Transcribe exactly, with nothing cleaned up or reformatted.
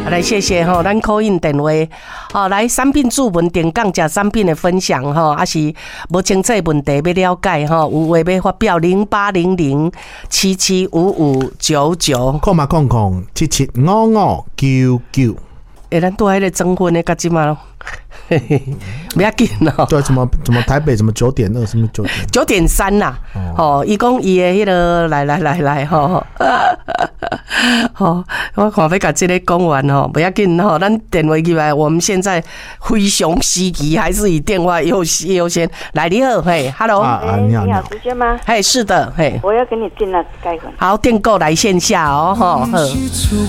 来谢谢吼，咱 call in 电话，好来产品注文点讲食产品的分享吼，还是无清楚问题要了解吼，有话要发表零八零零七七五五九九， 空嘛空空七七五五九九。 诶，咱拄迄个征婚的甲即嘛咯。不要紧哦。 对，怎么怎么台北怎么九点二，什么九点九点三啦？哦，伊讲伊的迄个来来来来吼，吼，我看要甲这个讲完吼，不要紧吼，咱电话进来，我们现在非常时期，还是以电话优优先。来，你好，嘿 ，Hello， 啊啊，你好， 你好，直接吗？ 嘿，是的，嘿， 我要给你订那盖粉。 好，订购来线下哦，吼，